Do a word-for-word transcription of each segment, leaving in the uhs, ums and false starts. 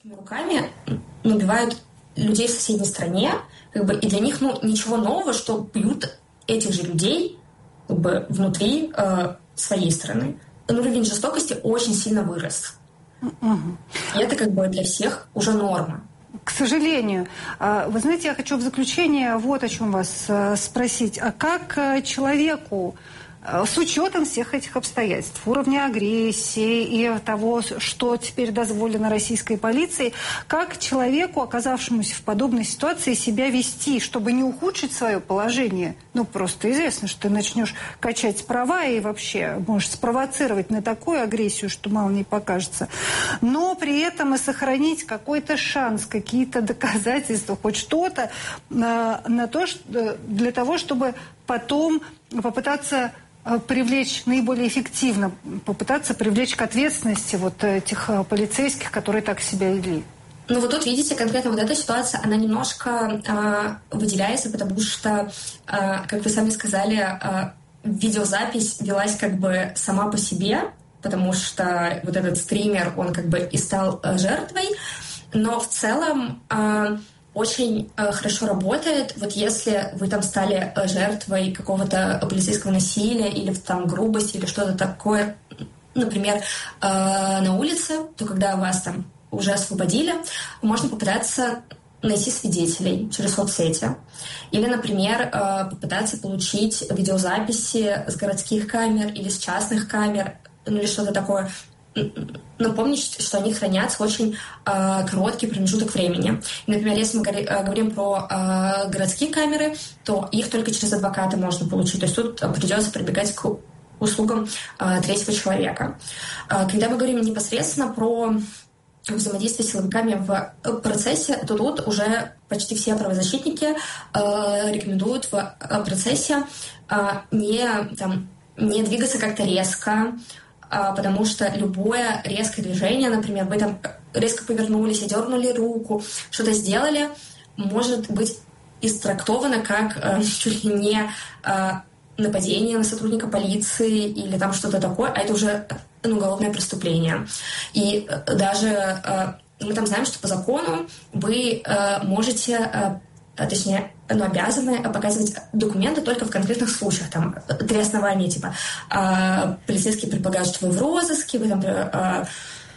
Руками набивают людей в соседней стране, как бы, и для них ну, ничего нового, что бьют этих же людей как бы, внутри э, своей страны. Но уровень жестокости очень сильно вырос. Угу. И это как бы для всех уже норма. К сожалению. Вы знаете, я хочу в заключение вот о чем вас спросить. А как человеку, с учетом всех этих обстоятельств, уровня агрессии и того, что теперь дозволено российской полиции, как человеку, оказавшемуся в подобной ситуации, себя вести, чтобы не ухудшить свое положение? Ну, просто известно, что ты начнешь качать права и вообще можешь спровоцировать на такую агрессию, что мало не покажется. Но при этом и сохранить какой-то шанс, какие-то доказательства, хоть что-то на, на то, что, для того, чтобы потом попытаться привлечь наиболее эффективно, попытаться привлечь к ответственности вот этих полицейских, которые так себя вели. Ну вот тут, видите, конкретно вот эта ситуация, она немножко э, выделяется, потому что, э, как вы сами сказали, э, видеозапись велась как бы сама по себе, потому что вот этот стример, он как бы и стал э, жертвой, но в целом... Э, очень э, хорошо работает, вот если вы там стали э, жертвой какого-то полицейского насилия или там грубости или что-то такое, например, э, на улице, то когда вас там уже освободили, можно попытаться найти свидетелей через соцсети. Или, например, э, попытаться получить видеозаписи с городских камер или с частных камер, ну или что-то такое. Но помните, что они хранятся очень э, короткий промежуток времени. И, например, если мы говори, э, говорим про э, городские камеры, то их только через адвоката можно получить. То есть тут придется прибегать к услугам э, третьего человека. Э, когда мы говорим непосредственно про взаимодействие с силовиками в процессе, то тут уже почти все правозащитники э, рекомендуют в процессе э, не, там, не двигаться как-то резко, потому что любое резкое движение, например, вы там резко повернулись и дернули руку, что-то сделали, может быть истрактовано как э, чуть ли не э, нападение на сотрудника полиции или там что-то такое, а это уже ну, уголовное преступление. И э, даже э, мы там знаем, что по закону вы э, можете... Э, точнее, ну, обязаны показывать документы только в конкретных случаях. Там три основания, типа, э, полицейские предполагают, что вы в розыске, вы там э,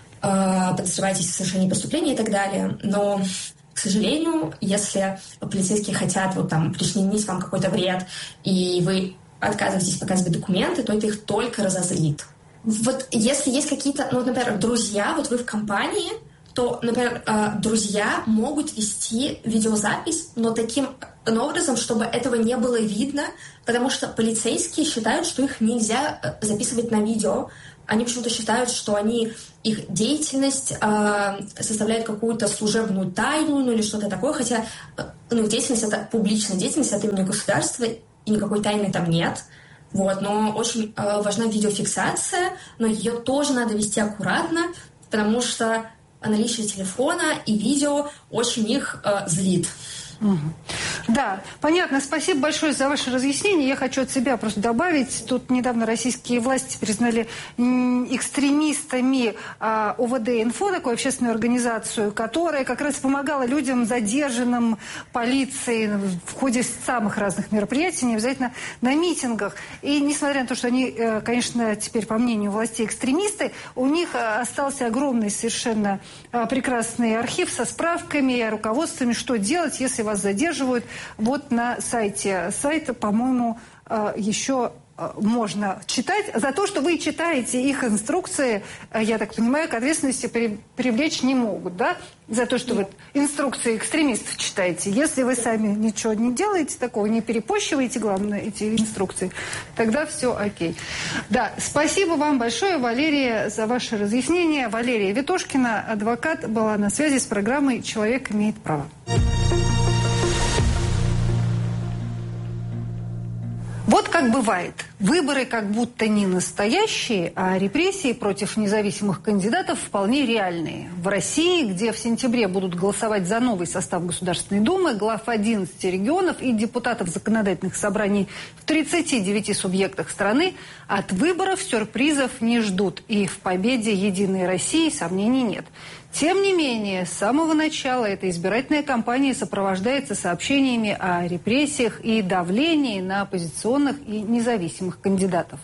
э, подозреваетесь в совершении преступления и так далее. Но, к сожалению, если полицейские хотят вот, там, причинить вам какой-то вред, и вы отказываетесь показывать документы, то это их только разозлит. Вот если есть какие-то, ну, например, друзья, вот вы в компании, то, например, друзья могут вести видеозапись, но таким образом, чтобы этого не было видно, потому что полицейские считают, что их нельзя записывать на видео. Они почему-то считают, что они, их деятельность э, составляет какую-то служебную тайну ну, или что-то такое, хотя ну, их деятельность — это публичная деятельность от имени государства, и никакой тайны там нет. Вот, но очень э, важна видеофиксация, но ее тоже надо вести аккуратно, потому что наличие телефона и видео очень их э, злит. Угу. Да, понятно. Спасибо большое за ваше разъяснение. Я хочу от себя просто добавить. Тут недавно российские власти признали экстремистами а, ОВД-Инфо, такую общественную организацию, которая как раз помогала людям, задержанным полицией в ходе самых разных мероприятий, не обязательно на митингах. И несмотря на то, что они, конечно, теперь, по мнению властей, экстремисты, у них остался огромный совершенно прекрасный архив со справками, руководствами, что делать, если вас задерживают. Вот на сайте сайта, по-моему, еще можно читать. За то, что вы читаете их инструкции, я так понимаю, к ответственности при, привлечь не могут, да? За то, что вы инструкции экстремистов читаете. Если вы сами ничего не делаете такого, не перепощиваете, главное, эти инструкции, тогда все окей. Да, спасибо вам большое, Валерия, за ваше разъяснение. Валерия Ветошкина, адвокат, была на связи с программой «Человек имеет право». Вот как бывает. Выборы как будто не настоящие, а репрессии против независимых кандидатов вполне реальные. В России, где в сентябре будут голосовать за новый состав Государственной Думы, глав одиннадцати регионов и депутатов законодательных собраний в тридцати девяти субъектах страны, от выборов сюрпризов не ждут. И в победе «Единой России» сомнений нет. Тем не менее, с самого начала эта избирательная кампания сопровождается сообщениями о репрессиях и давлении на оппозиционных и независимых кандидатов.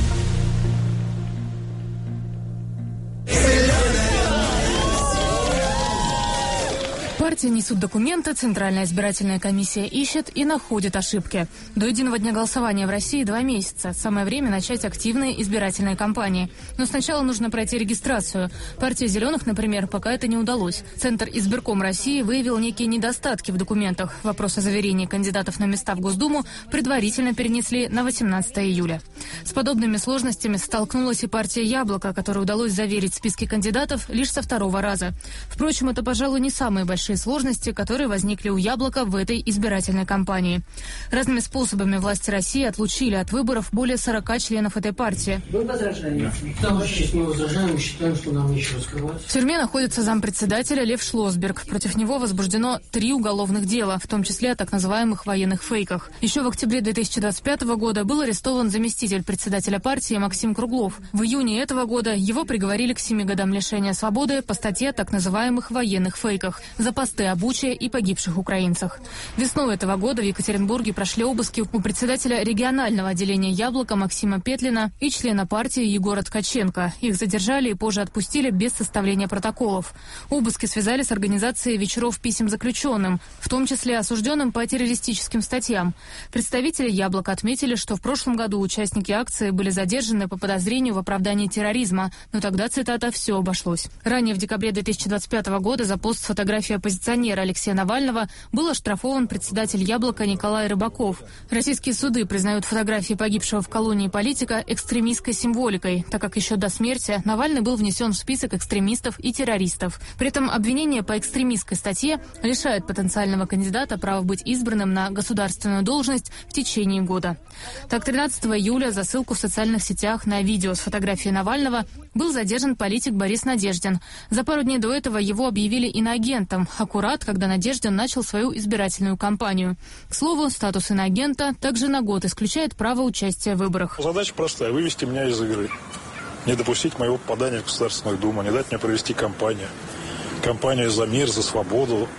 Партии несут документы, Центральная избирательная комиссия ищет и находит ошибки. До единого дня голосования в России два месяца. Самое время начать активные избирательные кампании. Но сначала нужно пройти регистрацию. Партии «Зеленых», например, пока это не удалось. Центр избирком России выявил некие недостатки в документах. Вопрос о заверении кандидатов на места в Госдуму предварительно перенесли на восемнадцатое июля. С подобными сложностями столкнулась и партия «Яблоко», которой удалось заверить списки кандидатов лишь со второго раза. Впрочем, это, пожалуй, не самые большие сложности, которые возникли у «Яблока» в этой избирательной кампании. Разными способами власти России отлучили от выборов более сорока членов этой партии. Вы возражаете? Да, Ваша честь, мы возражаем, мы считаем, что нам нечего скрывать. В тюрьме находится зампредседателя Лев Шлосберг. Против него возбуждено три уголовных дела, в том числе о так называемых военных фейках. Еще в октябре две тысячи двадцать пятого года был арестован заместитель председателя партии Максим Круглов. В июне этого года его приговорили к семи годам лишения свободы по статье о так называемых военных фейках за посты о Буче и погибших украинцах. Весной этого года в Екатеринбурге прошли обыски у председателя регионального отделения «Яблоко» Максима Петлина и члена партии Егора Ткаченко. Их задержали и позже отпустили без составления протоколов. Обыски связали с организацией вечеров писем заключенным, в том числе осужденным по террористическим статьям. Представители «Яблока» отметили, что в прошлом году участники акции были задержаны по подозрению в оправдании терроризма, но тогда, цитата, «все обошлось». Ранее в декабре две тысячи двадцать пятого года за пост с фотографией оппозиционера Алексея Навального был оштрафован председатель «Яблока» Николай Рыбаков. Российские суды признают фотографии погибшего в колонии политика экстремистской символикой, так как еще до смерти Навальный был внесен в список экстремистов и террористов. При этом обвинение по экстремистской статье лишает потенциального кандидата права быть избранным на государственную должность в течение года. Так, тринадцатого июля за ссылку в социальных сетях на видео с фотографией Навального был задержан политик Борис Надеждин. За пару дней до этого его объявили иноагентом, аккурат, когда Надеждин начал свою избирательную кампанию. К слову, статус иноагента также на год исключает право участия в выборах. Задача простая – вывести меня из игры. Не допустить моего попадания в Государственную Думу, не дать мне провести кампанию. Кампанию за мир, за свободу,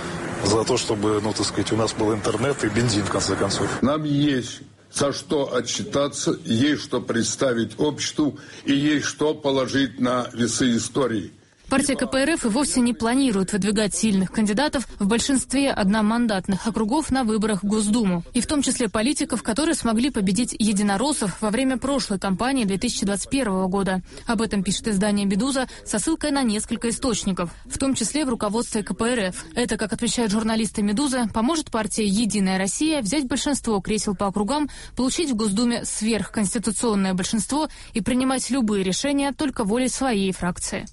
за то, чтобы, ну, так сказать, у нас был интернет и бензин, в конце концов. Нам есть за что отчитаться, есть что представить обществу и есть что положить на весы истории. Партия ка пэ эр эф и вовсе не планирует выдвигать сильных кандидатов в большинстве одномандатных округов на выборах в Госдуму. И в том числе политиков, которые смогли победить единороссов во время прошлой кампании две тысячи двадцать первого года. Об этом пишет издание «Медуза» со ссылкой на несколько источников, в том числе в руководстве ка пэ эр эф. Это, как отвечают журналисты «Медузы», поможет партии «Единая Россия» взять большинство кресел по округам, получить в Госдуме сверхконституционное большинство и принимать любые решения только волей своей фракции.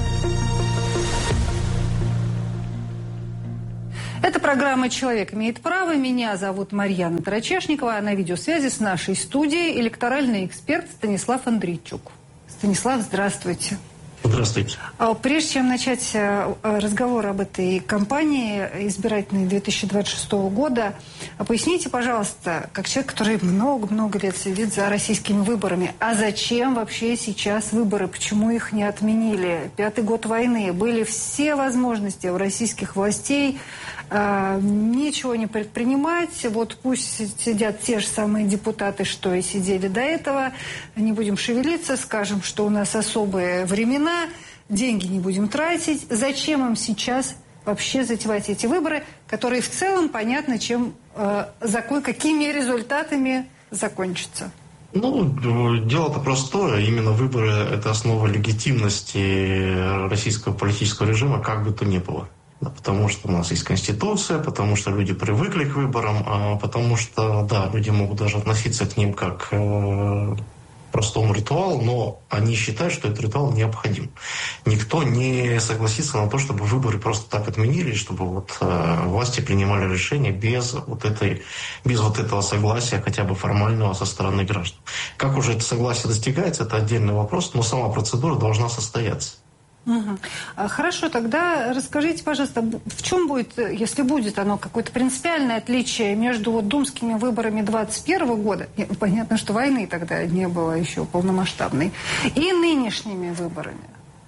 Это программа «Человек имеет право». Меня зовут Марьяна Тарачешникова, а на видеосвязи с нашей студией электоральный эксперт Станислав Андрейчук. Станислав, здравствуйте. Здравствуйте. Прежде чем начать разговор об этой кампании избирательной две тысячи двадцать шестого года, поясните, пожалуйста, как человек, который много-много лет следит за российскими выборами, а зачем вообще сейчас выборы, почему их не отменили? Пятый год войны, были все возможности у российских властей а, ничего не предпринимать, вот пусть сидят те же самые депутаты, что и сидели до этого, не будем шевелиться, скажем, что у нас особые времена, деньги не будем тратить. Зачем им сейчас вообще затевать эти выборы, которые в целом понятно, чем, э, закон, какими результатами закончатся? Ну, дело-то простое. Именно выборы – это основа легитимности российского политического режима, как бы то ни было. Потому что у нас есть Конституция, потому что люди привыкли к выборам, потому что, да, люди могут даже относиться к ним как к простому ритуалу, но они считают, что этот ритуал необходим. Никто не согласится на то, чтобы выборы просто так отменили, чтобы вот э, власти принимали решения без вот этой, без вот этого согласия, хотя бы формального, со стороны граждан. Как уже это согласие достигается, это отдельный вопрос, но сама процедура должна состояться. Угу. Хорошо, тогда расскажите, пожалуйста, в чем будет, если будет оно, какое-то принципиальное отличие между вот думскими выборами двадцать первого года, понятно, что войны тогда не было еще полномасштабной, и нынешними выборами?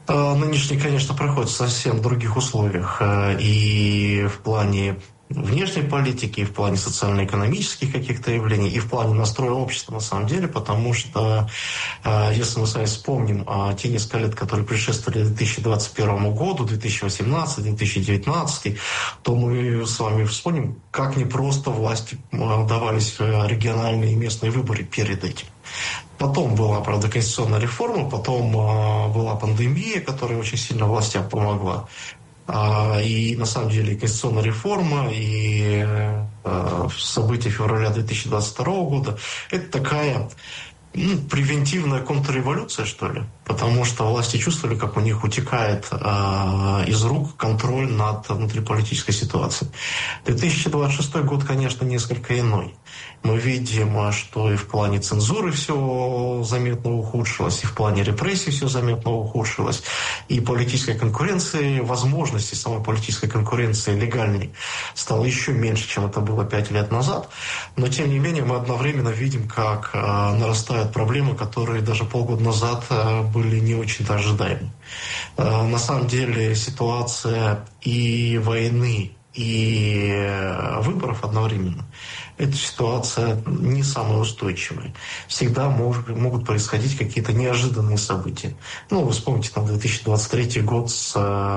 Нынешний, конечно, проходит в совсем других условиях. И в плане внешней политики, и в плане социально-экономических каких-то явлений, и в плане настроя общества на самом деле, потому что, если мы с вами вспомним те несколько лет, которые предшествовали две тысячи двадцать первому году, две тысячи восемнадцатый, две тысячи девятнадцатый, то мы с вами вспомним, как непросто власти давались региональные и местные выборы перед этим. Потом была, правда, конституционная реформа, потом э, была пандемия, которая очень сильно властям помогла. А, и на самом деле и конституционная реформа, и э, события февраля две тысячи двадцать второго года – это такая ну, превентивная контрреволюция, что ли. Потому что власти чувствовали, как у них утекает э, из рук контроль над внутриполитической ситуацией. две тысячи двадцать шестой год, конечно, несколько иной. Мы видим, что и в плане цензуры все заметно ухудшилось, и в плане репрессий все заметно ухудшилось, и политической конкуренции, возможности самой политической конкуренции легальной стало еще меньше, чем это было пять лет назад. Но, тем не менее, мы одновременно видим, как э, нарастают проблемы, которые даже полгода назад э, были не очень-то ожидаемы. Э, на самом деле ситуация и войны, и выборов одновременно – эта ситуация не самая устойчивая. Всегда мож, могут происходить какие-то неожиданные события. Ну, вы вспомните там две тысячи двадцать третий год с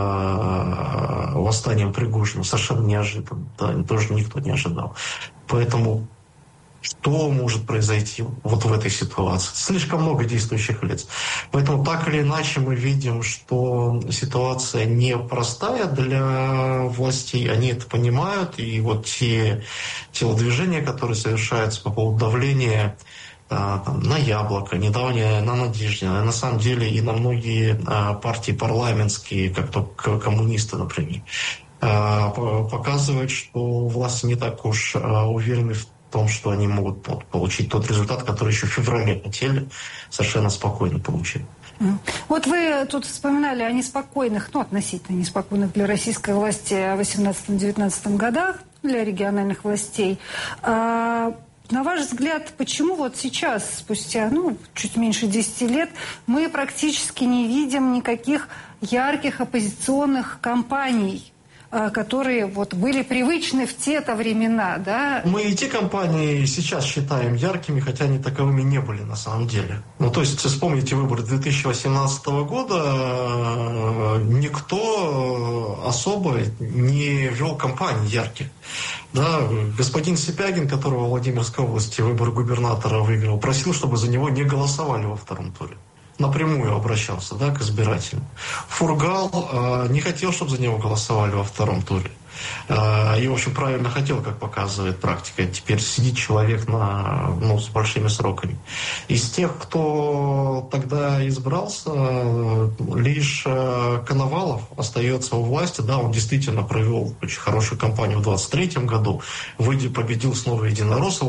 э, восстанием Пригожина. Совершенно неожиданно. Да, тоже никто не ожидал. Поэтому что может произойти вот в этой ситуации? Слишком много действующих лиц. Поэтому так или иначе мы видим, что ситуация непростая для властей. Они это понимают. И вот те телодвижения, которые совершаются по поводу давления там, на Яблоко, недавнее на Надеждина, на самом деле и на многие партии парламентские, как то коммунисты, например, показывают, что власти не так уж уверены в в том, что они могут получить тот результат, который еще в феврале хотели, совершенно спокойно получили. Вот вы тут вспоминали о неспокойных, ну, относительно неспокойных для российской власти в восемнадцатом-девятнадцатом годах, для региональных властей. А, на ваш взгляд, почему вот сейчас, спустя ну, чуть меньше десяти лет, мы практически не видим никаких ярких оппозиционных кампаний, которые вот были привычны в те-то времена, да? Мы и те кампании сейчас считаем яркими, хотя они таковыми не были на самом деле. Ну, то есть, вспомните выборы две тысячи восемнадцатого года, никто особо не вел кампании ярких. Да, господин Сипягин, которого в Владимирской области выборы губернатора выиграл, просил, чтобы за него не голосовали во втором туре. Напрямую обращался, да, к избирателям. Фургал э, не хотел, чтобы за него голосовали во втором туре. Э, и, в общем, правильно хотел, как показывает практика. Теперь сидит человек на, ну, с большими сроками. Из тех, кто тогда избрался, лишь э, Коновалов остается у власти. Да, он действительно провел очень хорошую кампанию в двадцать третьем году. Выйдя, победил снова Единороссов.